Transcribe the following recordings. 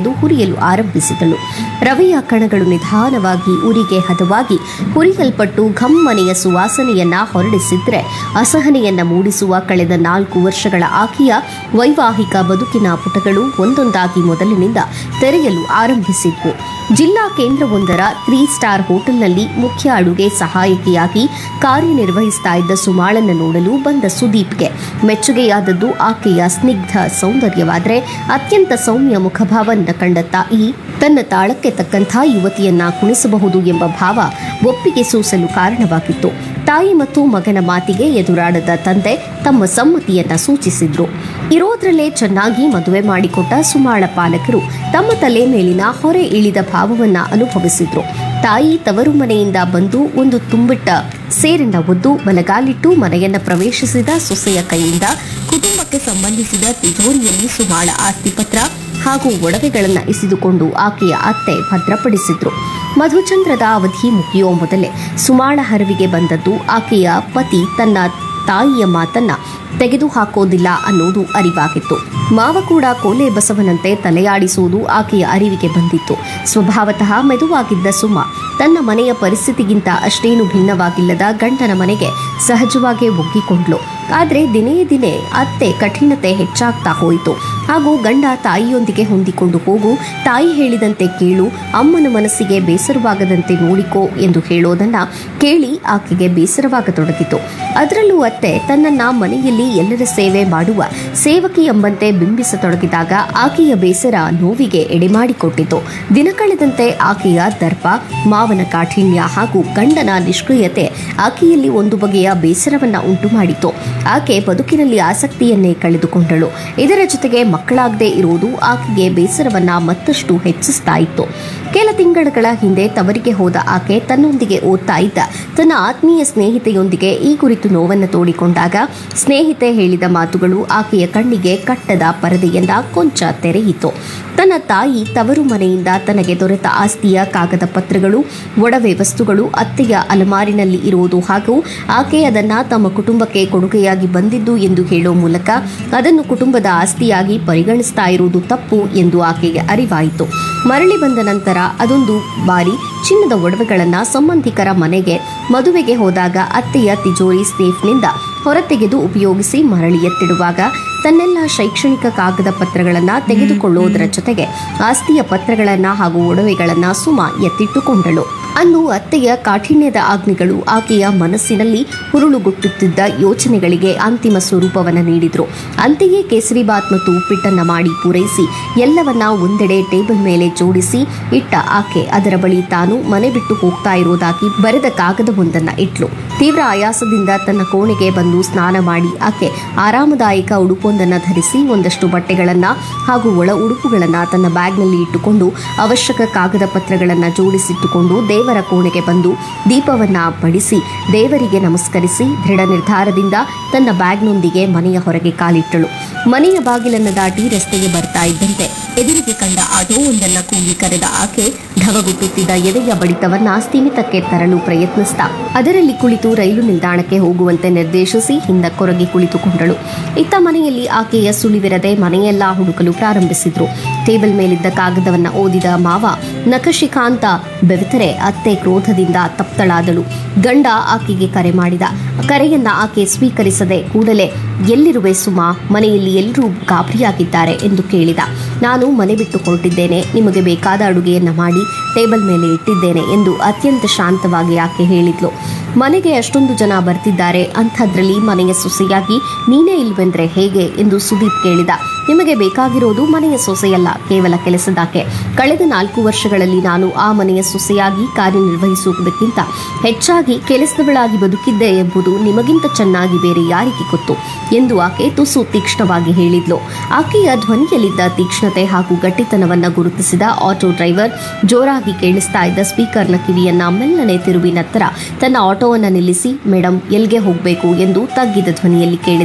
ತಂದು ಹುರಿಯಲು ಆರಂಭಿಸಿದಳು. ರವೆಯ ಕಣಗಳು ನಿಧಾನವಾಗಿ ಉರಿಗೆ ಹದವಾಗಿ ಹುರಿಯಲ್ಪಟ್ಟು ಘಮ್ಮನೆಯ ಸುವಾಸನೆಯನ್ನ ಹೊರಡಿಸಿದ್ರೆ ಅಸಹನೆಯನ್ನ ಮೂಡಿಸುವ ಕಳೆದ 4 ವರ್ಷಗಳ ಆಕೆಯ ವೈವಾಹಿಕ ಬದುಕಿನ ಪುಟಗಳು ಒಂದೊಂದಾಗಿ ಮೊದಲಿನಿಂದ ತೆರೆಯಲು ಆರಂಭಿಸಿದ್ವು. ಜಿಲ್ಲಾ ಕೇಂದ್ರವೊಂದರ 3 ಸ್ಟಾರ್ ಹೋಟೆಲ್ನಲ್ಲಿ ಮುಖ್ಯ ಅಡುಗೆ ಸಹಾಯಕಿಯಾಗಿ ಕಾರ್ಯನಿರ್ವಹಿಸ್ತಾ ಇದ್ದ ಸುಮಾಳನ್ನ ನೋಡಲು ಬಂದ ಸುದೀಪ್ಗೆ ಮೆಚ್ಚುಗೆಯಾದದ್ದು ಆಕೆಯ ಸ್ನಿಗ್ಧ ಸೌಂದರ್ಯವಾದರೆ ಅತ್ಯಂತ ಸೌಮ್ಯ ಮುಖಭಾವನ್ನ ಕಂಡ ತಾಯಿ ತನ್ನ ತಾಳಕ್ಕೆ ತಕ್ಕಂಥ ಯುವತಿಯನ್ನ ಕುಣಿಸಬಹುದು ಎಂಬ ಭಾವ ಒಪ್ಪಿಗೆ ಸೂಸಲು ಕಾರಣವಾಗಿತ್ತು. ತಾಯಿ ಮತ್ತು ಮಗನ ಮಾತಿಗೆ ಎದುರಾಡದ ತಂದೆ ತಮ್ಮ ಸಮ್ಮತಿಯನ್ನ ಸೂಚಿಸಿದ್ರು. ಇರೋದ್ರಲ್ಲೇ ಚೆನ್ನಾಗಿ ಮದುವೆ ಮಾಡಿಕೊಟ್ಟ ಸುಮಾಳ ಪಾಲಕರು ತಮ್ಮ ತಲೆ ಮೇಲಿನ ಹೊರೆ ಇಳಿದ ಭಾವವನ್ನ ಅನುಭವಿಸಿದ್ರು. ತಾಯಿ ತವರು ಮನೆಯಿಂದ ಬಂದು ಒಂದು ತುಂಬಿಟ್ಟ ಸೇರನ್ನ ಒದ್ದು ಬಲಗಾಲಿಟ್ಟು ಮನೆಯನ್ನ ಪ್ರವೇಶಿಸಿದ ಸೊಸೆಯ ಕೈಯಿಂದ ಕುಟುಂಬಕ್ಕೆ ಸಂಬಂಧಿಸಿದ ತಿಜೋರಿಯಲ್ಲಿ ಸುಮಾಳ ಆಸ್ತಿಪತ್ರ ಹಾಗೂ ಒಡವೆಗಳನ್ನು ಇಸಿದುಕೊಂಡು ಆಕೆಯ ಅತ್ತೆ ಭದ್ರಪಡಿಸಿದ್ರು. ಮಧುಚಂದ್ರದ ಅವಧಿ ಮುಗಿಯೋ ಮೊದಲೇ ಸುಮಾಳ ಹರವಿಗೆ ಬಂದದ್ದು ಆಕೆಯ ಪತಿ ತನ್ನ ತಾಯಿಯ ಮಾತನ್ನ ತೆಗೆದುಹಾಕೋದಿಲ್ಲ ಅನ್ನೋದು ಅರಿವಾಗಿತ್ತು. ಮಾವ ಕೂಡ ಕೋಲೆ ಬಸವನಂತೆ ತಲೆಯಾಡಿಸುವುದು ಆಕೆಯ ಅರಿವಿಗೆ ಬಂದಿತ್ತು. ಸ್ವಭಾವತಃ ಮೆದುವಾಗಿದ್ದ ಸುಮ ತನ್ನ ಮನೆಯ ಪರಿಸ್ಥಿತಿಗಿಂತ ಅಷ್ಟೇನು ಭಿನ್ನವಾಗಿಲ್ಲದ ಗಂಡನ ಮನೆಗೆ ಸಹಜವಾಗಿ ಒಗ್ಗಿಕೊಂಡ್ಲು. ಆದರೆ ದಿನೇ ದಿನೇ ಅತ್ತೆ ಕಠಿಣತೆ ಹೆಚ್ಚಾಗ್ತಾ ಹೋಯಿತು. ಹಾಗೂ ಗಂಡ ತಾಯಿಯೊಂದಿಗೆ ಹೊಂದಿಕೊಂಡು ಹೋಗು, ತಾಯಿ ಹೇಳಿದಂತೆ ಕೇಳು, ಅಮ್ಮನ ಮನಸ್ಸಿಗೆ ಬೇಸರವಾಗದಂತೆ ನೋಡಿಕೋ ಎಂದು ಹೇಳೋದನ್ನ ಕೇಳಿ ಆಕೆಗೆ ಬೇಸರವಾಗತೊಡಗಿತು. ಅದರಲ್ಲೂ ಅತ್ತೆ ತನ್ನನ್ನ ಮನೆಯಲ್ಲಿ ಎಲ್ಲರ ಸೇವೆ ಮಾಡುವ ಸೇವಕಿ ಎಂಬಂತೆ ಬಿಂಬಿಸತೊಡಗಿದಾಗ ಆಕೆಯ ಬೇಸರ ನೋವಿಗೆ ಎಡೆಮಾಡಿಕೊಟ್ಟಿತು. ದಿನ ಕಳೆದಂತೆ ಆಕೆಯ ದರ್ಪ, ಮಾವನ ಕಾಠಿಣ್ಯ ಹಾಗೂ ಗಂಡನ ನಿಷ್ಕ್ರಿಯತೆ ಆಕೆಯಲ್ಲಿ ಒಂದು ಬಗೆಯ ಬೇಸರವನ್ನ ಉಂಟು ಮಾಡಿತು. ಆಕೆ ಬದುಕಿನಲ್ಲಿ ಆಸಕ್ತಿಯನ್ನೇ ಕಳೆದುಕೊಂಡಳು. ಇದರ ಜೊತೆಗೆ ಮಕ್ಕಳಾಗದೇ ಇರುವುದು ಆಕೆಗೆ ಬೇಸರವನ್ನ ಮತ್ತಷ್ಟು ಹೆಚ್ಚಿಸ್ತಾ ಇತ್ತು. ಕೆಲ ತಿಂಗಳ ಹಿಂದೆ ತವರಿಗೆ ಹೋದ ಆಕೆ ತನ್ನೊಂದಿಗೆ ಓದ್ತಾ ಇದ್ದ ತನ್ನ ಆತ್ಮೀಯ ಸ್ನೇಹಿತೆಯೊಂದಿಗೆ ಈ ಕುರಿತು ನೋವನ್ನು ತೋಡಿಕೊಂಡಾಗ ಸ್ನೇಹಿತೆ ಹೇಳಿದ ಮಾತುಗಳು ಆಕೆಯ ಕಣ್ಣಿಗೆ ಕಟ್ಟದ ಪರದೆಯನ್ನ ಕೊಂಚ ತೆರೆಯಿತು. ತನ್ನ ತಾಯಿ ತವರು ಮನೆಯಿಂದ ತನಗೆ ದೊರೆತ ಆಸ್ತಿಯ ಕಾಗದ ಪತ್ರಗಳು, ಒಡವೆ ವಸ್ತುಗಳು ಅತ್ತೆಯ ಅಲಮಾರಿನಲ್ಲಿ ಇರುವುದು ಹಾಗೂ ಆಕೆ ಅದನ್ನ ತಮ್ಮ ಕುಟುಂಬಕ್ಕೆ ಕೊಡುಗೆಯಾಗಿ ಬಂದಿದ್ದು ಎಂದು ಹೇಳೋ ಮೂಲಕ ಅದನ್ನು ಕುಟುಂಬದ ಆಸ್ತಿಯಾಗಿ ಪರಿಗಣಿಸ್ತಾ ಇರುವುದು ತಪ್ಪು ಎಂದು ಆಕೆಗೆ ಅರಿವಾಯಿತು. ಮರಳಿ ಬಂದ ನಂತರ ಅದೊಂದು ಬಾರಿ ಚಿನ್ನದ ಒಡವೆಗಳನ್ನು ಸಂಬಂಧಿಕರ ಮನೆಗೆ ಮದುವೆಗೆ ಹೋದಾಗ ಅತ್ತೆಯ ತಿಜೋರಿ ಸೇಫ್ನಿಂದ ಹೊರತೆಗೆದು ಉಪಯೋಗಿಸಿ ಮರಳಿ ಎತ್ತಿಡುವಾಗ ತನ್ನೆಲ್ಲ ಶೈಕ್ಷಣಿಕ ಕಾಗದ ಪತ್ರಗಳನ್ನು ತೆಗೆದುಕೊಳ್ಳುವುದರ ಜೊತೆಗೆ ಆಸ್ತಿಯ ಪತ್ರಗಳನ್ನು ಹಾಗೂ ಒಡವೆಗಳನ್ನು ಸುಮ ಎತ್ತಿಟ್ಟುಕೊಂಡಳು. ಅಂದು ಅತ್ತೆಯ ಕಾಠಿಣ್ಯದ ಆಜ್ಞೆಗಳು ಆಕೆಯ ಮನಸ್ಸಿನಲ್ಲಿ ಹುರುಳುಗುಟ್ಟುತ್ತಿದ್ದ ಯೋಚನೆಗಳಿಗೆ ಅಂತಿಮ ಸ್ವರೂಪವನ್ನು ನೀಡಿದ್ರು. ಅಂತೆಯೇ ಕೇಸರಿಬಾತ್ ಮತ್ತು ಉಪ್ಪಿಟ್ಟನ್ನ ಮಾಡಿ ಪೂರೈಸಿ ಎಲ್ಲವನ್ನ ಒಂದೆಡೆ ಟೇಬಲ್ ಮೇಲೆ ಜೋಡಿಸಿ ಇಟ್ಟ ಆಕೆ ಅದರ ಬಳಿ ತಾನು ಮನೆ ಬಿಟ್ಟು ಹೋಗ್ತಾ ಇರುವುದಾಗಿ ಬರೆದ ಕಾಗದವೊಂದನ್ನ ಇಟ್ಲು. ತೀವ್ರ ಆಯಾಸದಿಂದ ತನ್ನ ಕೋಣೆಗೆ ಬಂದು ಸ್ನಾನ ಮಾಡಿ ಆಕೆ ಆರಾಮದಾಯಕ ಉಡುಪೊಂದನ್ನು ಧರಿಸಿ ಒಂದಷ್ಟು ಬಟ್ಟೆಗಳನ್ನ ಹಾಗೂ ಒಳ ಉಡುಪುಗಳನ್ನ ತನ್ನ ಬ್ಯಾಗ್ನಲ್ಲಿ ಇಟ್ಟುಕೊಂಡು ಅವಶ್ಯಕ ಕಾಗದ ಪತ್ರಗಳನ್ನು ಜೋಡಿಸಿಟ್ಟುಕೊಂಡು ದೇವರ ಕೋಣೆಗೆ ಬಂದು ದೀಪವನ್ನ ಬಡಿಸಿ ದೇವರಿಗೆ ನಮಸ್ಕರಿಸಿ ದೃಢ ನಿರ್ಧಾರದಿಂದ ತನ್ನ ಬ್ಯಾಗ್ನೊಂದಿಗೆ ಮನೆಯ ಹೊರಗೆ ಕಾಲಿಟ್ಟಳು. ಮನೆಯ ಬಾಗಿಲನ್ನು ದಾಟಿ ರಸ್ತೆಗೆ ಬರ್ತಾ ಇದ್ದಂತೆ ಎದುರಿಗೆ ಕಂಡ ಆಟೋ ಒಂದನ್ನ ಕೂಗಿ ಕರೆದ ಆಕೆ ಢವಗುಟ್ಟುತ್ತಿದ್ದ ಎದೆಯ ಬಡಿತವನ್ನ ಸ್ಥಿಮಿತಕ್ಕೆ ತರಲು ಪ್ರಯತ್ನಿಸ್ತಾ ಅದರಲ್ಲಿ ಕುಳಿತು ರೈಲು ನಿಲ್ದಾಣಕ್ಕೆ ಹೋಗುವಂತೆ ನಿರ್ದೇಶಿಸಿ ಹಿಂದಕ್ಕೊರಗಿ ಕುಳಿತುಕೊಂಡಳು. ಇತ್ತ ಮನೆಯಲ್ಲಿ ಆಕೆಯ ಸುಳಿವಿರದೆ ಮನೆಯೆಲ್ಲ ಹುಡುಕಲು ಪ್ರಾರಂಭಿಸಿದ್ರು. ಟೇಬಲ್ ಮೇಲಿದ್ದ ಕಾಗದವನ್ನ ಓದಿದ ಮಾವ ನಖಶಿಖಾಂತ ಬೆವೆತರೆ ಅತ್ತೆ ಕ್ರೋಧದಿಂದ ತಪ್ತಳಾದಳು. ಗಂಡ ಆಕೆಗೆ ಕರೆ ಮಾಡಿದ. ಕರೆಯನ್ನ ಆಕೆ ಸ್ವೀಕರಿಸದೆ ಕೂಡಲೇ ಎಲ್ಲಿರುವೆ ಸುಮಾ, ಮನೆಯಲ್ಲಿ ಎಲ್ಲರೂ ಗಾಬರಿಯಾಗಿದ್ದಾರೆ ಎಂದು ಕೇಳಿದ. ನಾನು ಮನೆ ಬಿಟ್ಟು ಹೊರಟಿದ್ದೇನೆ, ನಿಮಗೆ ಬೇಕಾದ ಅಡುಗೆಯನ್ನ ಮಾಡಿ ಟೇಬಲ್ ಮೇಲೆ ಇಟ್ಟಿದ್ದೇನೆ ಎಂದು ಅತ್ಯಂತ ಶಾಂತವಾಗಿ ಆಕೆ ಹೇಳಿದ್ಲು. ಮನೆಗೆ ಅಷ್ಟೊಂದು ಜನ ಬರ್ತಿದ್ದಾರೆ, ಅಂಥದ್ರಲ್ಲಿ ಮನೆಯ ಸೊಸೆಯಾಗಿ ನೀನೇ ಇಲ್ವೆಂದ್ರೆ ಹೇಗೆ ಎಂದು ಸುದೀಪ್ ಕೇಳಿದ. ನಿಮಗೆ ಬೇಕಾಗಿರೋದು ಮನೆಯ ಸೊಸೆಯಲ್ಲ, ಕೇವಲ ಕೆಲಸದಾಕೆ. ಕಳೆದ 4 ವರ್ಷಗಳಲ್ಲಿ ನಾನು ಆ ಮನೆಯ ಸೊಸೆಯಾಗಿ ಕಾರ್ಯನಿರ್ವಹಿಸುವುದಕ್ಕಿಂತ ಹೆಚ್ಚಾಗಿ ಕೆಲಸದವಳಾಗಿ ಬದುಕಿದ್ದೆ ಎಂಬುದು ನಿಮಗಿಂತ ಚೆನ್ನಾಗಿ ಬೇರೆ ಯಾರಿಗೆ ಗೊತ್ತು ಎಂದು ಆಕೆ ತುಸು ತೀಕ್ಷ್ಣವಾಗಿ ಹೇಳಿದ್ಲು. ಆಕೆಯ ಧ್ವನಿಯಲ್ಲಿದ್ದ ತೀಕ್ಷ್ಣತೆ ಹಾಗೂ ಗಟ್ಟಿತನವನ್ನ ಗುರುತಿಸಿದ ಆಟೋ ಡ್ರೈವರ್ ಜೋರಾಗಿ ಕೇಳಿಸ್ತಾ ಇದ್ದ ಸ್ಪೀಕರ್ನ ಕಿವಿಯನ್ನ ಮೆಲ್ಲನೆ ತಿರುವಿ ನಂತರ ತನ್ನ ಆಟೋವನ್ನು ನಿಲ್ಲಿಸಿ, ಮೇಡಮ್ ಎಲ್ಗೆ ಹೋಗಬೇಕು ಎಂದು ತಗ್ಗಿದ ಧ್ವನಿಯಲ್ಲಿ ಕೇಳಿದ.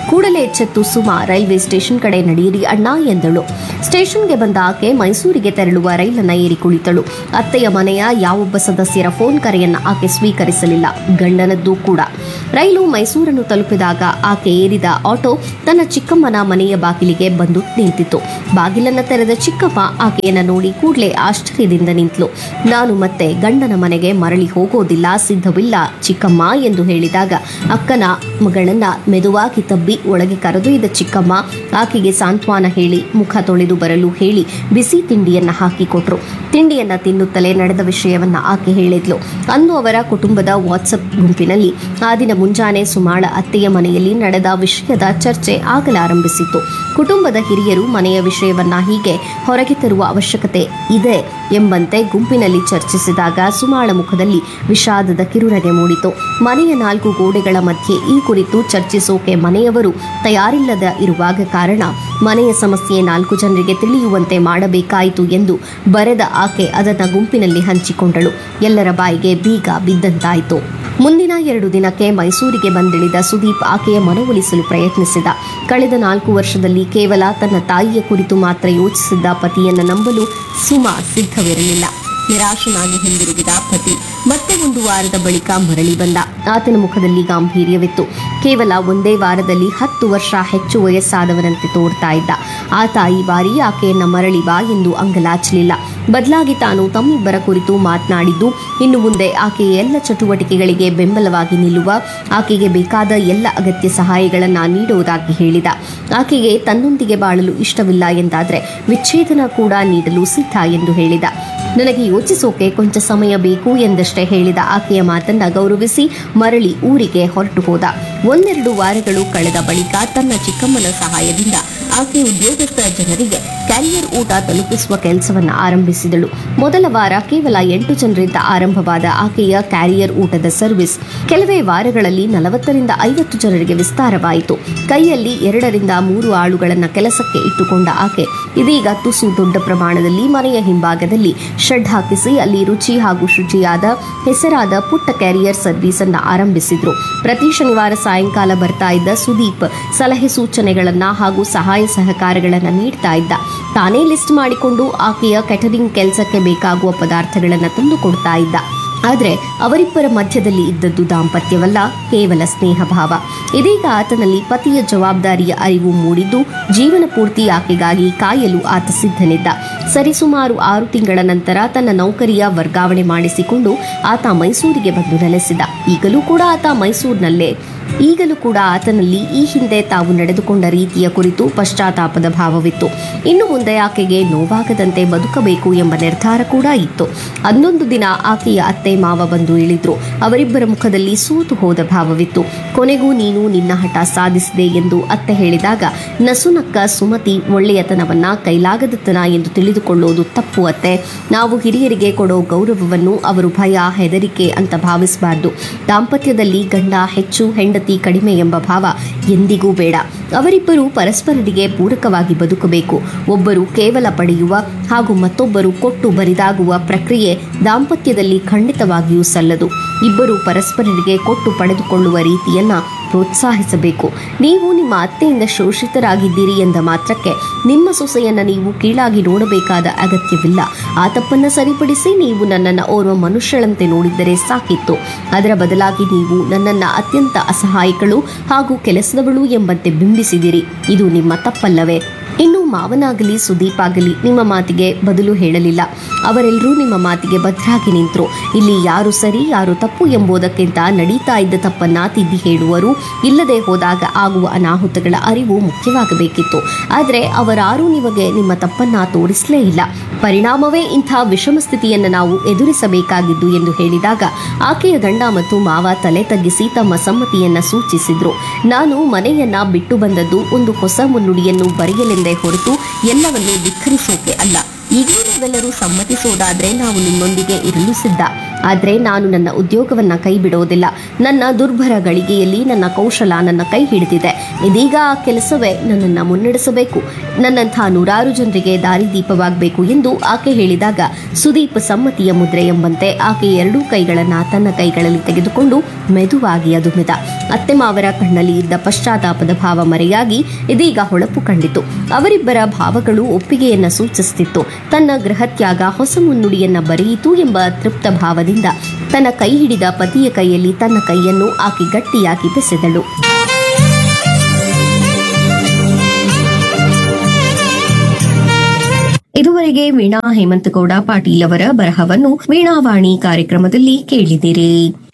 ಕೂಡಲೇ ಎಚ್ಚೆತ್ತು ಸುಮಾ ರೈಲ್ವೆ ಸ್ಟೇಷನ್ ಕಡೆ ನಡೆಯಿರಿ ಅಣ್ಣ ಎಂದಳು. ಸ್ಟೇಷನ್ಗೆ ಬಂದ ಆಕೆ ಮೈಸೂರಿಗೆ ತೆರಳುವ ರೈಲನ್ನ ಏರಿ ಕುಳಿತಳು. ಅತ್ತೆಯ ಮನೆಯ ಯಾವೊಬ್ಬ ಸದಸ್ಯರ ಫೋನ್ ಕರೆಯನ್ನ ಆಕೆ ಸ್ವೀಕರಿಸಲಿಲ್ಲ, ಗಂಡನದ್ದು ಕೂಡ. ರೈಲು ಮೈಸೂರನ್ನು ತಲುಪಿದಾಗ ಆಕೆ ಏರಿದ ಆಟೋ ತನ್ನ ಚಿಕ್ಕಮ್ಮನ ಮನೆಯ ಬಾಗಿಲಿಗೆ ಬಂದು ನಿಂತಿತು. ಬಾಗಿಲನ್ನ ತೆರೆದ ಚಿಕ್ಕಮ್ಮ ಆಕೆಯನ್ನ ನೋಡಿ ಕೂಡಲೇ ಆಶ್ಚರ್ಯದಿಂದ ನಿಂತಳು. ನಾನು ಮತ್ತೆ ಗಂಡನ ಮನೆಗೆ ಮರಳಿ ಹೋಗೋದಿಲ್ಲ, ಸಿದ್ಧವಿಲ್ಲ ಚಿಕ್ಕಮ್ಮ ಎಂದು ಹೇಳಿದಾಗ ಅಕ್ಕನ ಮಗಳನ್ನ ಮೆದುವಾಗಿ ತಬ್ಬಿ ಒಳಗೆ ಕರೆದೊಯ್ದ ಚಿಕ್ಕಮ್ಮ ಆಕೆಗೆ ಸಾಂತ್ವನ ಹೇಳಿ ಮುಖ ತೊಳೆದು ಬರಲು ಹೇಳಿ ಬಿಸಿ ತಿಂಡಿಯನ್ನ ಹಾಕಿಕೊಟ್ರು. ತಿಂಡಿಯನ್ನ ತಿನ್ನುತ್ತಲೇ ನಡೆದ ವಿಷಯವನ್ನ ಆಕೆ ಹೇಳಿದ್ಲು. ಅಂದು ಅವರ ಕುಟುಂಬದ ವಾಟ್ಸಪ್ ಗುಂಪಿನಲ್ಲಿ ಆ ದಿನ ಮುಂಜಾನೆ ಸುಮಾಳ ಅತ್ತೆಯ ಮನೆಯಲ್ಲಿ ನಡೆದ ವಿಷಯದ ಚರ್ಚೆ ಆಗಲಾರಂಭಿಸಿತು. ಕುಟುಂಬದ ಹಿರಿಯರು ಮನೆಯ ವಿಷಯವನ್ನ ಹೀಗೆ ಹೊರಗೆ ತರುವ ಅವಶ್ಯಕತೆ ಇದೆ ಎಂಬಂತೆ ಗುಂಪಿನಲ್ಲಿ ಚರ್ಚಿಸಿದಾಗ ಸುಮಾಳ ಮುಖದಲ್ಲಿ ವಿಷಾದದ ಕಿರುನಗೆ ಮೂಡಿತು. ಮನೆಯ 4 ಗೋಡೆಗಳ ಮಧ್ಯೆ ಈ ಕುರಿತು ಚರ್ಚಿಸೋಕೆ ಮನೆಯವರು ತಯಾರಿಲ್ಲದ ಇರುವಾಗ ಕಾರಣ ಮನೆಯ ಸಮಸ್ಯೆ 4 ಜನರಿಗೆ ತಿಳಿಯುವಂತೆ ಮಾಡಬೇಕಾಯಿತು ಎಂದು ಬರೆದ ಆಕೆ ಅದನ್ನು ಗುಂಪಿನಲ್ಲಿ ಹಂಚಿಕೊಂಡಳು. ಎಲ್ಲರ ಬಾಯಿಗೆ ಬೀಗ ಬಿದ್ದಂತಾಯಿತು. ಮುಂದಿನ 2 ದಿನಕ್ಕೆ ಮೈಸೂರಿಗೆ ಬಂದಿಳಿದ ಸುದೀಪ್ ಆಕೆಯ ಮನವೊಲಿಸಲು ಪ್ರಯತ್ನಿಸಿದ. ಕಳೆದ 4 ವರ್ಷದಲ್ಲಿ ಕೇವಲ ತನ್ನ ತಾಯಿಯ ಕುರಿತು ಮಾತ್ರ ಯೋಚಿಸಿದ್ದ ಪತಿಯನ್ನು ನಂಬಲು ಸುಮಾ ಸಿದ್ಧವಿರಲಿಲ್ಲ. ನಿರಾಶನಾಗಿ ಹಿಂದಿರುಗಿದ ಪತಿ ಮತ್ತೆ 1 ವಾರದ ಬಳಿಕ ಮರಳಿ ಬಂದ. ಆತನ ಮುಖದಲ್ಲಿ ಗಾಂಭೀರ್ಯವಿತ್ತು. ಕೇವಲ ಒಂದೇ ವಾರದಲ್ಲಿ 10 ವರ್ಷ ಹೆಚ್ಚು ವಯಸ್ಸಾದವನಂತೆ ತೋರ್ತಾ ಇದ್ದ. ಆ ತಾಯಿ ಬಾರಿ ಆಕೆಯನ್ನ ಮರಳಿ ಬಾ ಎಂದು ಅಂಗಲಾಚಲಿಲ್ಲ. ಬದಲಾಗಿ ತಾನು ತಮ್ಮಿಬ್ಬರ ಕುರಿತು ಮಾತನಾಡಿದ್ದು ಇನ್ನು ಮುಂದೆ ಆಕೆಯ ಎಲ್ಲ ಚಟುವಟಿಕೆಗಳಿಗೆ ಬೆಂಬಲವಾಗಿ ನಿಲ್ಲುವ, ಆಕೆಗೆ ಬೇಕಾದ ಎಲ್ಲ ಅಗತ್ಯ ಸಹಾಯಗಳನ್ನು ನೀಡುವುದಾಗಿ ಹೇಳಿದ. ಆಕೆಗೆ ತನ್ನೊಂದಿಗೆ ಬಾಳಲು ಇಷ್ಟವಿಲ್ಲ ಎಂದಾದರೆ ವಿಚ್ಛೇದನ ಕೂಡ ನೀಡಲು ಸಿದ್ಧ ಎಂದು ಹೇಳಿದ. ನನಗೆ ಯೋಚಿಸೋಕೆ ಕೊಂಚ ಸಮಯ ಬೇಕು ಎಂದಷ್ಟೇ ಹೇಳಿದ ಆಕೆಯ ಮಾತನ್ನ ಗೌರವಿಸಿ ಮರಳಿ ಊರಿಗೆ ಹೊರಟು ಹೋದ. 1-2 ವಾರಗಳು ಕಳೆದ ಬಳಿಕ ತನ್ನ ಚಿಕ್ಕಮ್ಮನ ಸಹಾಯದಿಂದ ಆಕೆ ಉದ್ಯೋಗಸ್ಥ ಜನರಿಗೆ ಕ್ಯಾರಿಯರ್ ಊಟ ತಲುಪಿಸುವ ಕೆಲಸವನ್ನು ಆರಂಭಿಸಿದಳು. ಮೊದಲ ವಾರ ಕೇವಲ 8 ಜನರಿಂದ ಆರಂಭವಾದ ಆಕೆಯ ಕ್ಯಾರಿಯರ್ ಊಟದ ಸರ್ವಿಸ್ ಕೆಲವೇ ವಾರಗಳಲ್ಲಿ 40ರಿಂದ 50 ಜನರಿಗೆ ವಿಸ್ತಾರವಾಯಿತು. ಕೈಯಲ್ಲಿ 2ರಿಂದ 3 ಆಳುಗಳನ್ನು ಕೆಲಸಕ್ಕೆ ಇಟ್ಟುಕೊಂಡ ಆಕೆ ಇದೀಗ ತುಸು ದೊಡ್ಡ ಪ್ರಮಾಣದಲ್ಲಿ ಮನೆಯ ಹಿಂಭಾಗದಲ್ಲಿ ಶೆಡ್ ಹಾಕಿಸಿ ಅಲ್ಲಿ ರುಚಿ ಹಾಗೂ ಶುಚಿಯಾದ ಹೆಸರಾದ ಪುಟ್ಟ ಕ್ಯಾರಿಯರ್ ಸರ್ವಿಸ್ ಅನ್ನು ಆರಂಭಿಸಿದ್ರು. ಪ್ರತಿ ಶನಿವಾರ ಸಾಯಂಕಾಲ ಬರ್ತಾ ಇದ್ದ ಸುದೀಪ್ ಸಲಹೆ ಸೂಚನೆಗಳನ್ನ ಹಾಗೂ ಸಹಾಯ ಸಹಕಾರಗಳನ್ನು ನೀಡ್ತಾ ಇದ್ದ. ತಾನೇ ಲಿಸ್ಟ್ ಮಾಡಿಕೊಂಡು ಆಕೆಯ ಕ್ಯಾಟರಿಂಗ್ ಕೆಲಸಕ್ಕೆ ಬೇಕಾಗುವ ಪದಾರ್ಥಗಳನ್ನು ತಂದು ಕೊಡ್ತಾ ಇದ್ದ. ಆದರೆ ಅವರಿಬ್ಬರ ಮಧ್ಯದಲ್ಲಿ ಇದ್ದದ್ದು ದಾಂಪತ್ಯವಲ್ಲ, ಕೇವಲ ಸ್ನೇಹ ಭಾವ. ಇದೀಗ ಆತನಲ್ಲಿ ಪತಿಯ ಜವಾಬ್ದಾರಿಯ ಅರಿವು ಮೂಡಿದ್ದು ಜೀವನ ಪೂರ್ತಿ ಆಕೆಗಾಗಿ ಕಾಯಲು ಆತ ಸಿದ್ಧನಿದ್ದ. ಸರಿಸುಮಾರು 6 ತಿಂಗಳ ನಂತರ ತನ್ನ ನೌಕರಿಯ ವರ್ಗಾವಣೆ ಮಾಡಿಸಿಕೊಂಡು ಆತ ಮೈಸೂರಿಗೆ ಬಂದು ನೆಲೆಸಿದ. ಈಗಲೂ ಕೂಡ ಆತನಲ್ಲಿ ಈ ಹಿಂದೆ ತಾವು ನಡೆದುಕೊಂಡ ರೀತಿಯ ಕುರಿತು ಪಶ್ಚಾತ್ತಾಪದ ಭಾವವಿತ್ತು. ಇನ್ನು ಮುಂದೆ ಆಕೆಗೆ ನೋವಾಗದಂತೆ ಬದುಕಬೇಕು ಎಂಬ ನಿರ್ಧಾರ ಕೂಡ ಇತ್ತು. ಅಂದೊಂದು ದಿನ ಆಕೆಯ ಅತ್ತೆ ಮಾವ ಬಂದು ಇಳಿದ್ರು. ಅವರಿಬ್ಬರ ಮುಖದಲ್ಲಿ ಸೋತು ಹೋದ ಭಾವವಿತ್ತು. ಕೊನೆಗೂ ನೀನು ನಿನ್ನ ಹಠ ಸಾಧಿಸಿದೆ ಎಂದು ಅತ್ತೆ ಹೇಳಿದಾಗ ನಸುನಕ್ಕ ಸುಮತಿ ಒಳ್ಳೆಯತನವನ್ನ ಕೈಲಾಗದತನ ಎಂದು ತಿಳಿದುಕೊಳ್ಳೋದು ತಪ್ಪು ಅತ್ತೆ. ನಾವು ಹಿರಿಯರಿಗೆ ಕೊಡೋ ಗೌರವವನ್ನು ಅವರು ಭಯ, ಹೆದರಿಕೆ ಅಂತ ಭಾವಿಸಬಾರ್ದು. ದಾಂಪತ್ಯದಲ್ಲಿ ಗಂಡ ಹೆಚ್ಚು, ಹೆಂಡತಿ ಕಡಿಮೆ ಎಂಬ ಭಾವ ಎಂದಿಗೂ ಬೇಡ. ಅವರಿಬ್ಬರು ಪರಸ್ಪರರಿಗೆ ಪೂರಕವಾಗಿ ಬದುಕಬೇಕು. ಒಬ್ಬರು ಕೇವಲ ಪಡೆಯುವ ಹಾಗೂ ಮತ್ತೊಬ್ಬರು ಕೊಟ್ಟು ಬರಿದಾಗುವ ಪ್ರಕ್ರಿಯೆ ದಾಂಪತ್ಯದಲ್ಲಿ ಖಂಡಿತವಾಗಿಯೂ ಸಲ್ಲದು. ಇಬ್ಬರು ಪರಸ್ಪರರಿಗೆ ಕೊಟ್ಟು ಪಡೆದುಕೊಳ್ಳುವ ರೀತಿಯನ್ನ ಪ್ರೋತ್ಸಾಹಿಸಬೇಕು. ನೀವು ನಿಮ್ಮ ಅತ್ತೆಯಿಂದ ಶೋಷಿತರಾಗಿದ್ದೀರಿ ಎಂದ ಮಾತ್ರಕ್ಕೆ ನಿಮ್ಮ ಸೊಸೆಯನ್ನ ನೀವು ಕೀಳಾಗಿ ನೋಡಬೇಕಾದ ಅಗತ್ಯವಿಲ್ಲ. ಆ ತಪ್ಪನ್ನು ಸರಿಪಡಿಸಿ ನೀವು ನನ್ನನ್ನು ಓರ್ವ ಮನುಷ್ಯಳಂತೆ ನೋಡಿದ್ದರೆ ಸಾಕಿತ್ತು. ಅದರ ಬದಲಾಗಿ ನೀವು ನನ್ನನ್ನು ಅತ್ಯಂತ ಅಸಹಾಯಕಳು ಹಾಗೂ ಕೆಲಸದವಳು ಎಂಬಂತೆ ಬಿಂಬಿಸಿದಿರಿ. ಇದು ನಿಮ್ಮ ತಪ್ಪಲ್ಲವೇ? ಇನ್ನು ಮಾವನಾಗಲಿ ಸುದೀಪ್ ಆಗಲಿ ನಿಮ್ಮ ಮಾತಿಗೆ ಬದಲು ಹೇಳಲಿಲ್ಲ. ಅವರೆಲ್ಲರೂ ನಿಮ್ಮ ಮಾತಿಗೆ ಬದ್ಧರಾಗಿ ನಿಂತರು. ಇಲ್ಲಿ ಯಾರು ಸರಿ ಯಾರು ತಪ್ಪು ಎಂಬುದಕ್ಕಿಂತ ನಡೀತಾ ಇದ್ದ ತಪ್ಪನ್ನ ತಿದ್ದಿ ಹೇಳುವರು. ಇಲ್ಲದೆ ಹೋದಾಗ ಆಗುವ ಅನಾಹುತಗಳ ಅರಿವು ಮುಖ್ಯವಾಗಬೇಕಿತ್ತು. ಆದರೆ ಅವರಾರೂ ನಿಮಗೆ ನಿಮ್ಮ ತಪ್ಪನ್ನ ತೋರಿಸಲೇ ಇಲ್ಲ. ಪರಿಣಾಮವೇ ಇಂಥ ವಿಷಮ ಸ್ಥಿತಿಯನ್ನು ನಾವು ಎದುರಿಸಬೇಕಾಗಿದ್ದು ಎಂದು ಹೇಳಿದಾಗ ಆಕೆಯ ಗಂಡ ಮತ್ತು ಮಾವ ತಲೆ ತಗ್ಗಿಸಿ ತಮ್ಮ ಸಮ್ಮತಿಯನ್ನ ಸೂಚಿಸಿದ್ರು. ನಾನು ಮನೆಯನ್ನ ಬಿಟ್ಟು ಬಂದದ್ದು ಒಂದು ಹೊಸ ಮುನ್ನುಡಿಯನ್ನು ಬರೆಯಲೆಂದೇ ಹೊರತು ಎಲ್ಲವನ್ನೂ ಧಿಕ್ಕರಿಸೋಕೆ ಅಲ್ಲ. ಈಗ ನೀವೆಲ್ಲರೂ ಸಮ್ಮತಿಸೋದಾದ್ರೆ ನಾವು ನಿಮ್ಮೊಂದಿಗೆ ಇರಲು ಸಿದ್ಧ. ಆದರೆ ನಾನು ನನ್ನ ಉದ್ಯೋಗವನ್ನ ಕೈ ಬಿಡೋದಿಲ್ಲ. ನನ್ನ ದುರ್ಭರ ಗಳಿಗೆಯಲ್ಲಿ ನನ್ನ ಕೌಶಲ ನನ್ನ ಕೈ ಹಿಡಿದಿದೆ. ಇದೀಗ ಆ ಕೆಲಸವೇ ನನ್ನನ್ನು ಮುನ್ನಡೆಸಬೇಕು, ನನ್ನಂಥ ನೂರಾರು ಜನರಿಗೆ ದಾರಿದೀಪವಾಗಬೇಕು ಎಂದು ಆಕೆ ಹೇಳಿದಾಗ ಸುದೀಪ್ ಸಮ್ಮತಿಯ ಮುದ್ರೆ ಎಂಬಂತೆ ಆಕೆ ಎರಡೂ ಕೈಗಳನ್ನ ತನ್ನ ಕೈಗಳಲ್ಲಿ ತೆಗೆದುಕೊಂಡು ಮೆದುವಾಗಿ ಅದುಮಿದ. ಅತ್ತೆ ಮಾವರ ಕಣ್ಣಲ್ಲಿ ಇದ್ದ ಪಶ್ಚಾತ್ತಾಪದ ಭಾವ ಮರೆಯಾಗಿ ಇದೀಗ ಹೊಳಪು ಕಂಡಿತು. ಅವರಿಬ್ಬರ ಭಾವಗಳು ಒಪ್ಪಿಗೆಯನ್ನ ಸೂಚಿಸುತ್ತಿತ್ತು. ತನ್ನ ಗೃಹತ್ಯಾಗ ಹೊಸ ಮುನ್ನುಡಿಯನ್ನ ಬರೆಯಿತು ಎಂಬ ತೃಪ್ತ ಭಾವದಿಂದ ತನ್ನ ಕೈ ಹಿಡಿದ ಪತಿಯ ಕೈಯಲ್ಲಿ ತನ್ನ ಕೈಯನ್ನು ಆಕೆ ಗಟ್ಟಿಯಾಗಿ ಬೆಸೆದಳು. ಇದುವರೆಗೆ ವೀಣಾ ಹೇಮಂತಗೌಡ ಪಾಟೀಲ್ ಅವರ ಬರಹವನ್ನು ವೀಣಾವಾಣಿ ಕಾರ್ಯಕ್ರಮದಲ್ಲಿ ಕೇಳಿದಿರಿ.